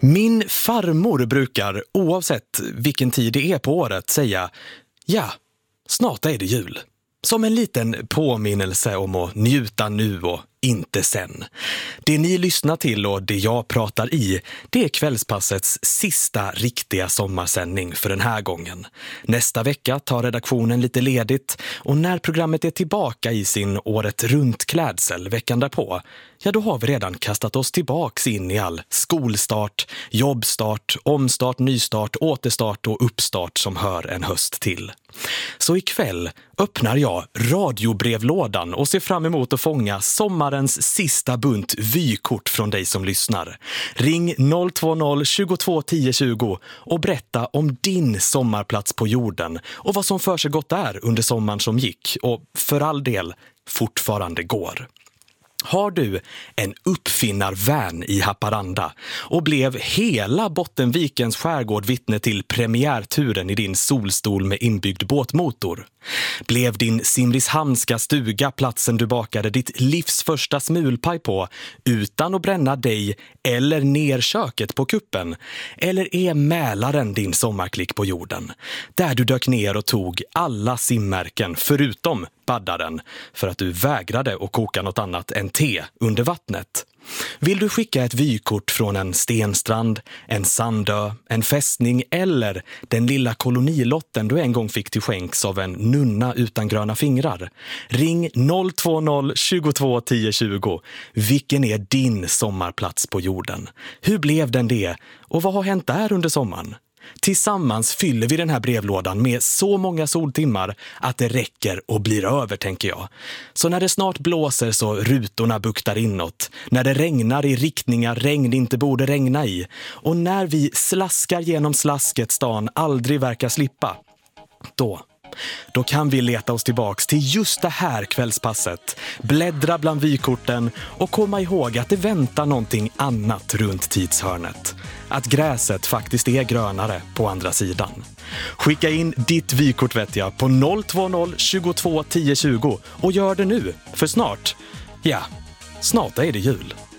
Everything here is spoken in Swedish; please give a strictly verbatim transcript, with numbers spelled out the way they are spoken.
Min farmor brukar, oavsett vilken tid det är på året, säga ja, snart är det jul. Som en liten påminnelse om att njuta nu och inte sen. Det ni lyssnar till och det jag pratar i, det är Kvällspassets sista riktiga sommarsändning för den här gången. Nästa vecka tar redaktionen lite ledigt och när programmet är tillbaka i sin året runt klädsel veckan därpå, ja då har vi redan kastat oss tillbaks in i all skolstart, jobbstart, omstart, nystart, återstart och uppstart som hör en höst till. Så ikväll öppnar jag radiobrevlådan och ser fram emot att fånga sommarens sista bunt vykort från dig som lyssnar. Ring noll två noll tjugotvå tio tjugo och berätta om din sommarplats på jorden och vad som för sig gott där under sommaren som gick och för all del fortfarande går. Har du en uppfinnarvän i Haparanda och blev hela Bottenvikens skärgård vittne till premiärturen i din solstol med inbyggd båtmotor? Blev din Simrishamnska stuga platsen du bakade ditt livs första smulpaj på utan att bränna dig eller ner köket på kuppen? Eller är Mälaren din sommarklick på jorden? Där du dök ner och tog alla simmärken förutom baddaren för att du vägrade att koka något annat än te under vattnet. Vill du skicka ett vykort från en stenstrand, en sandö, en fästning eller den lilla kolonilotten du en gång fick till skänks av en nunna utan gröna fingrar? Ring noll två noll tjugotvå tio tjugo. Vilken är din sommarplats på jorden? Hur blev den det? Och vad har hänt där under sommaren? Tillsammans fyller vi den här brevlådan med så många soltimmar att det räcker och blir över, tänker jag. Så när det snart blåser så rutorna buktar inåt, när det regnar i riktningar regn inte borde regna i och när vi slaskar genom slasket stan aldrig verkar slippa, då... Då kan vi leta oss tillbaks till just det här kvällspasset, bläddra bland vykorten och komma ihåg att det väntar någonting annat runt tidshörnet. Att gräset faktiskt är grönare på andra sidan. Skicka in ditt vykort vet jag på noll två noll tjugotvå tio tjugo och gör det nu, för snart, ja, snart är det jul.